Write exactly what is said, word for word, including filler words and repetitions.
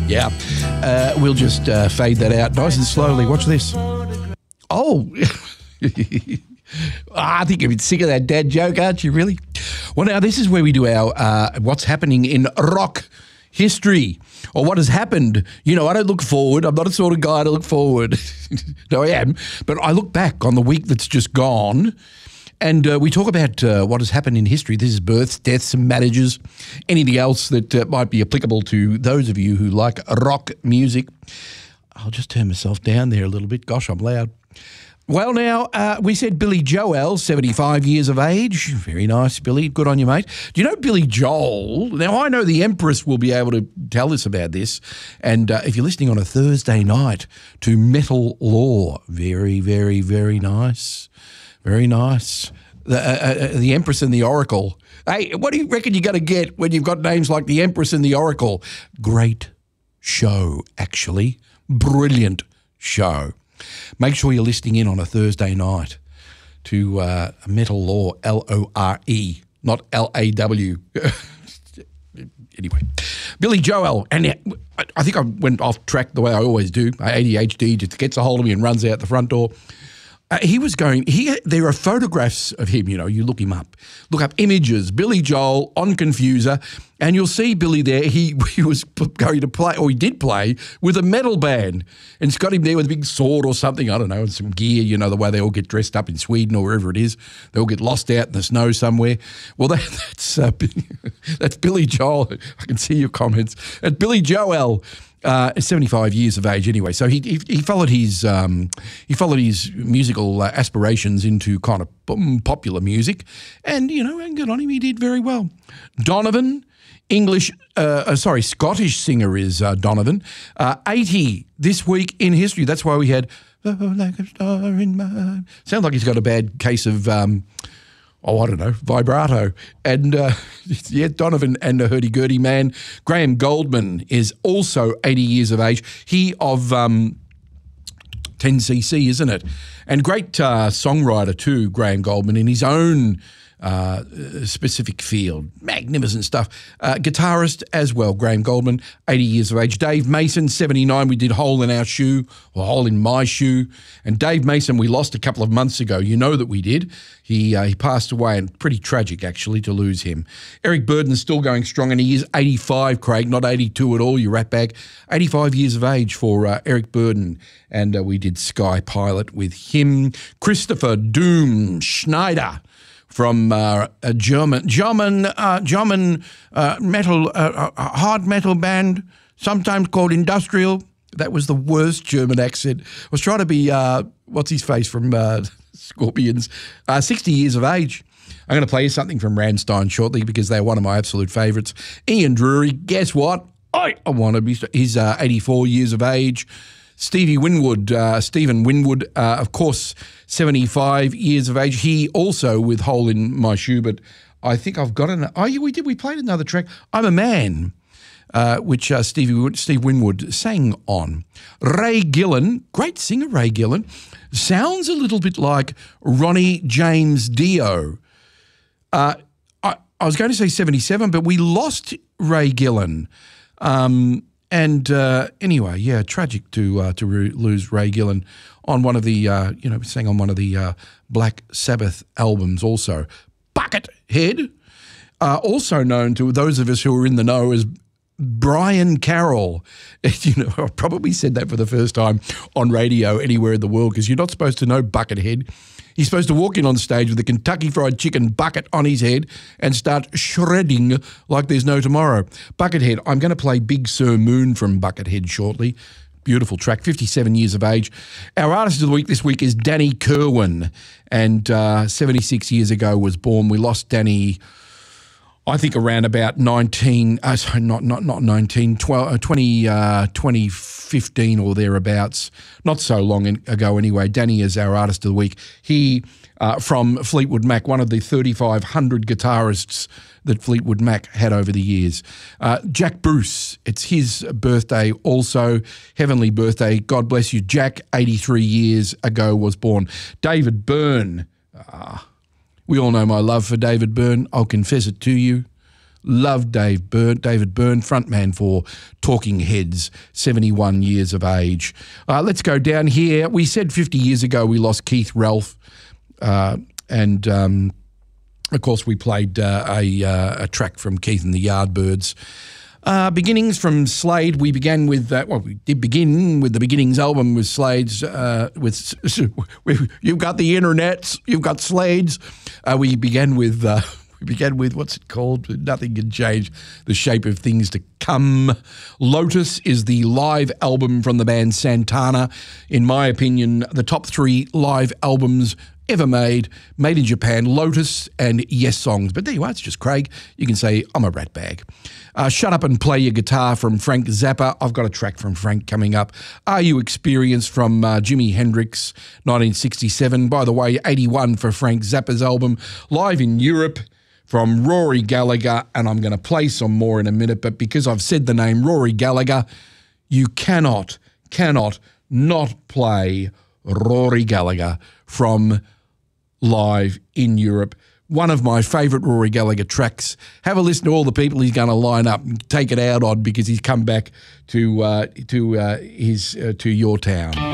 Yeah. Uh, we'll just uh, fade that out nice and slowly. Watch this. Oh. I think you're a bit sick of that dad joke, aren't you, really? Well, now, this is where we do our uh, what's happening in rock history, or what has happened. You know, I don't look forward. I'm not a sort of guy to look forward. No, I am. But I look back on the week that's just gone, and uh, we talk about uh, what has happened in history. This is births, deaths, marriages, anything else that uh, might be applicable to those of you who like rock music. I'll just turn myself down there a little bit. Gosh, I'm loud. Well, now, uh, we said Billy Joel, seventy-five years of age. Very nice, Billy. Good on you, mate. Do you know Billy Joel? Now, I know the Empress will be able to tell us about this. And uh, if you're listening on a Thursday night to Metal Law, very, very, very nice. Very nice. The, uh, uh, the Empress and the Oracle. Hey, what do you reckon you're going to get when you've got names like the Empress and the Oracle? Great show, actually. Brilliant show. Make sure you're listening in on a Thursday night to uh, Metal Law, L O R E, not L A W. Anyway, Billy Joel, and I think I went off track the way I always do. My A D H D just gets a hold of me and runs out the front door. Uh, he was going, he, there are photographs of him, you know, you look him up. Look up images, Billy Joel on Confuser, and you'll see Billy there. He, he was going to play, or he did play, with a metal band. And it's got him there with a big sword or something, I don't know, and some gear, you know, the way they all get dressed up in Sweden or wherever it is. They all get lost out in the snow somewhere. Well, that, that's uh, that's Billy Joel. I can see your comments. That's Billy Joel. Uh, seventy-five years of age anyway. So he he, he followed his um, he followed his musical uh, aspirations into kind of popular music, and you know, and good on him, he did very well. Donovan, English, uh, uh, sorry, Scottish singer is uh, Donovan. Uh, eighty this week in history. That's why we had oh, like a star in my. Sounds like he's got a bad case of. Um, Oh, I don't know, vibrato. And, uh, yeah, Donovan and a hurdy-gurdy man. Graham Goldman is also eighty years of age. He of um, ten C C, isn't it? And great uh, songwriter too, Graham Goldman, in his own uh, specific field. Magnificent stuff. Uh, guitarist as well, Graham Goldman, eighty years of age. Dave Mason, seventy-nine. We did Hole in Our Shoe, or Hole in My Shoe. And Dave Mason, we lost a couple of months ago. You know that we did. He uh, he passed away, and pretty tragic, actually, to lose him. Eric Burden's still going strong, and he is eighty-five, Craig, not eighty-two at all, you ratbag. eighty-five years of age for uh, Eric Burden, and uh, we did Sky Pilot with him. Christopher Doom Schneider from uh, a German German uh, German uh, metal uh, uh, hard metal band, sometimes called industrial. That was the worst German accent. I was trying to be uh, what's his face from uh, Scorpions. Uh, sixty years of age. I'm going to play you something from Rammstein shortly because they're one of my absolute favourites. Ian Drury, guess what? I, I want to be. He's uh, eighty-four years of age. Stevie Winwood, uh, Stephen Winwood, uh, of course, seventy-five years of age. He also with Hole in My Shoe, but I think I've got an. Oh, yeah, we did. We played another track. I'm a Man, uh, which uh, Stevie Steve Winwood sang on. Ray Gillan, great singer, Ray Gillan, sounds a little bit like Ronnie James Dio. Uh, I, I was going to say seventy-seven, but we lost Ray Gillan. Um, And uh, anyway, yeah, tragic to uh, to re- lose Ray Gillan on one of the, uh, you know, sang on one of the uh, Black Sabbath albums also. Buckethead, uh, also known to those of us who are in the know as Brian Carroll. You know, I probably said that for the first time on radio anywhere in the world because you're not supposed to know Buckethead. He's supposed to walk in on stage with a Kentucky Fried Chicken bucket on his head and start shredding like there's no tomorrow. Buckethead, I'm going to play Big Sur Moon from Buckethead shortly. Beautiful track, fifty-seven years of age. Our artist of the week this week is Danny Kerwin, and uh, seventy-six years ago was born. We lost Danny, I think, around about nineteen, uh, sorry, not not not nineteen, twelve, uh, twenty, uh, twenty fifteen or thereabouts. Not so long in, ago anyway. Danny is our artist of the week. He, uh, from Fleetwood Mac, one of the thirty-five hundred guitarists that Fleetwood Mac had over the years. Uh, Jack Bruce, it's his birthday also. Heavenly birthday. God bless you. Jack, eighty-three years ago was born. David Byrne, ah, we all know my love for David Byrne. I'll confess it to you. Love Dave Byrne, David Byrne, frontman for Talking Heads, seventy-one years of age. Uh, let's go down here. We said fifty years ago we lost Keith Ralph, uh, and um, of course we played uh, a, uh, a track from Keith and the Yardbirds. Uh, beginnings from Slade. We began with, uh, well, we did begin with the Beginnings album with Slade's, uh, with, you've got the internet, you've got Slade's. Uh, we began with, uh, we began with, what's it called? Nothing Can Change the Shape of Things to Come. Lotus is the live album from the band Santana. In my opinion, the top three live albums ever made, made in Japan, Lotus and Yes Songs. But there you are, it's just Craig. You can say, I'm a rat bag. Uh, Shut Up and Play Your Guitar from Frank Zappa. I've got a track from Frank coming up. Are You Experienced from uh, Jimi Hendrix, nineteen sixty-seven. By the way, eighty-one for Frank Zappa's album. Live in Europe from Rory Gallagher, and I'm going to play some more in a minute, but because I've said the name Rory Gallagher, you cannot, cannot not play Rory Gallagher from Live in Europe. One of my favourite Rory Gallagher tracks. Have a listen to all the people he's going to line up and take it out on because he's come back to uh, to uh, his uh, to your town.